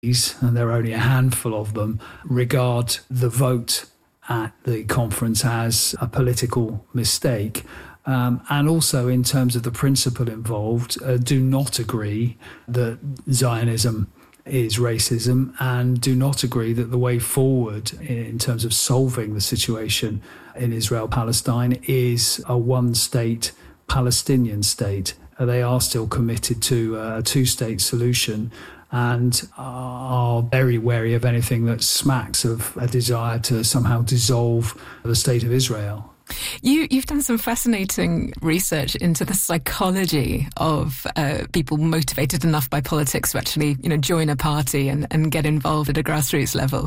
and there are only a handful of them, regard the vote at the conference as a political mistake. And also in terms of the principle involved, do not agree that Zionism is racism, and do not agree that the way forward in terms of solving the situation in Israel-Palestine is a one-state Palestinian state. They are still committed to a two-state solution and are very wary of anything that smacks of a desire to somehow dissolve the state of Israel. You've done some fascinating research into the psychology of people motivated enough by politics to actually, join a party and get involved at a grassroots level.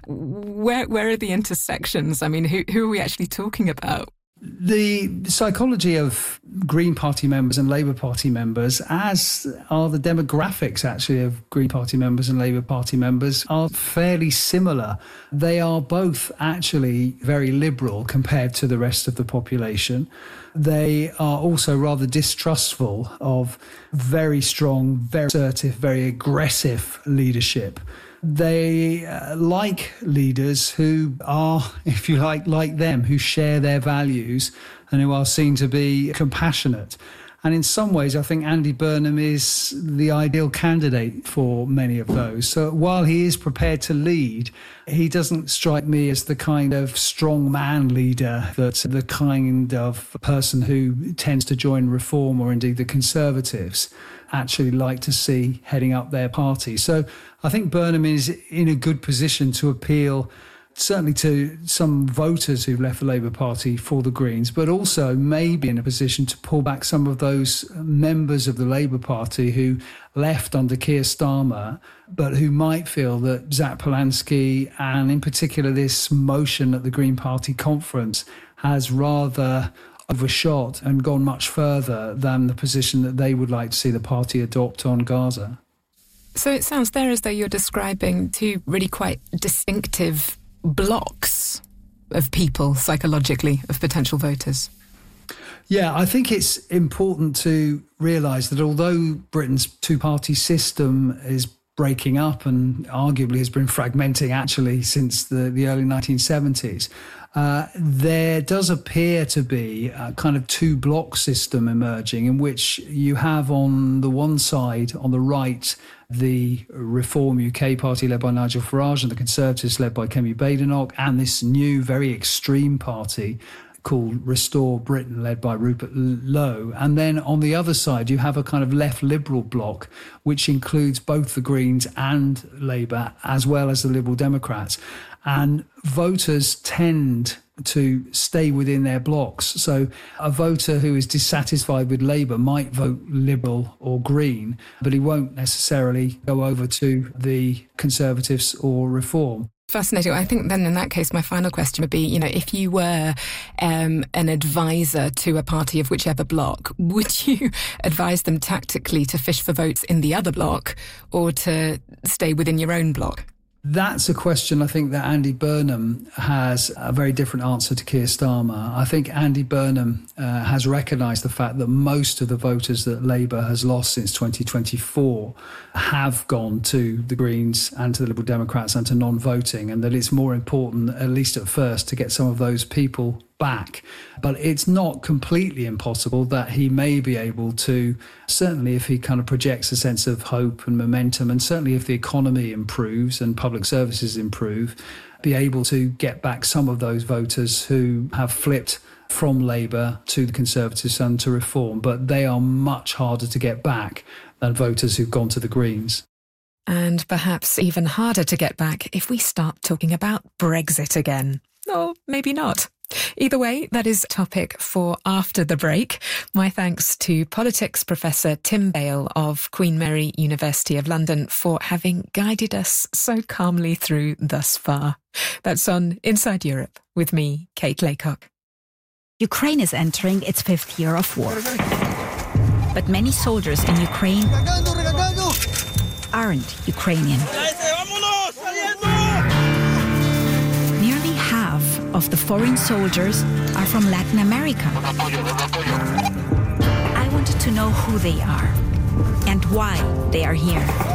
Where are the intersections? I mean, who are we actually talking about? The psychology of Green Party members and Labour Party members, as are the demographics actually of Green Party members and Labour Party members, are fairly similar. They are both actually very liberal compared to the rest of the population. They are also rather distrustful of very strong, very assertive, very aggressive leadership. They like leaders who are, if you like them, who share their values and who are seen to be compassionate. And in some ways, I think Andy Burnham is the ideal candidate for many of those. So while he is prepared to lead, he doesn't strike me as the kind of strong man leader, that's the kind of person who tends to join Reform or indeed the Conservatives actually like to see heading up their party. So I think Burnham is in a good position to appeal certainly to some voters who've left the Labour Party for the Greens, but also maybe in a position to pull back some of those members of the Labour Party who left under Keir Starmer, but who might feel that Zach Polanski and in particular this motion at the Green Party conference has rather overshot and gone much further than the position that they would like to see the party adopt on Gaza. So it sounds there as though you're describing two really quite distinctive blocks of people psychologically, of potential voters. Yeah, I think it's important to realise that although Britain's two-party system is breaking up and arguably has been fragmenting actually since the early 1970s, there does appear to be a kind of two-block system emerging in which you have on the one side, on the right, the Reform UK party led by Nigel Farage and the Conservatives led by Kemi Badenoch, and this new very extreme party called Restore Britain led by Rupert Lowe. And then on the other side, you have a kind of left liberal bloc, which includes both the Greens and Labour, as well as the Liberal Democrats. And voters tend to stay within their blocks. So a voter who is dissatisfied with Labour might vote Liberal or Green, but he won't necessarily go over to the Conservatives or Reform. Fascinating. I think then in that case, my final question would be, if you were an advisor to a party of whichever bloc, would you advise them tactically to fish for votes in the other bloc or to stay within your own bloc? That's a question I think that Andy Burnham has a very different answer to Keir Starmer. I think Andy Burnham has recognised the fact that most of the voters that Labour has lost since 2024 have gone to the Greens and to the Liberal Democrats and to non-voting, and that it's more important, at least at first, to get some of those people back. But it's not completely impossible that he may be able to, certainly if he kind of projects a sense of hope and momentum, and certainly if the economy improves and public services improve, be able to get back some of those voters who have flipped from Labour to the Conservatives and to Reform. But they are much harder to get back than voters who've gone to the Greens. And perhaps even harder to get back if we start talking about Brexit again. Or maybe not. Either way, that is a topic for after the break. My thanks to politics professor Tim Bale of Queen Mary University of London for having guided us so calmly through thus far. That's on Inside Europe with me, Kate Laycock. Ukraine is entering its 5th year of war. But many soldiers in Ukraine aren't Ukrainian. Nearly half of the foreign soldiers are from Latin America. I wanted to know who they are and why they are here.